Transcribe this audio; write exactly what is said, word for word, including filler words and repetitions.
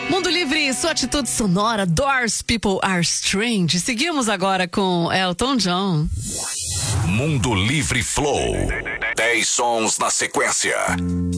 Mundo Livre, sua atitude sonora, Doors, People Are Strange. Seguimos agora com Elton John. Mundo Livre Flow. dez sons na sequência.